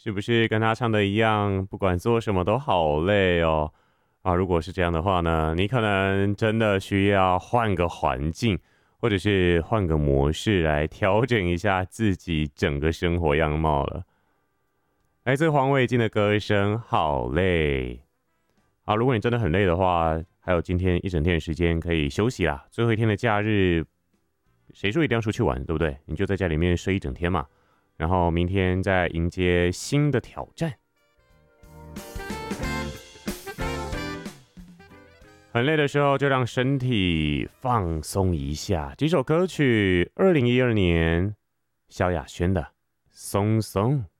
是不是跟他唱的一样，不管做什么都好累哦？啊，如果是这样的话呢，你可能真的需要换个环境，或者是换个模式来调整一下自己整个生活样貌了。来自黄伟晋的歌声好累。好，如果你真的很累的话，还有今天一整天的时间可以休息啦。最后一天的假日，谁说一定要出去玩，对不对？你就在家里面睡一整天嘛，然后明天再迎接新的挑战。很累的时候，就让身体放松一下。这首歌曲，2012年萧亚轩的《松松》。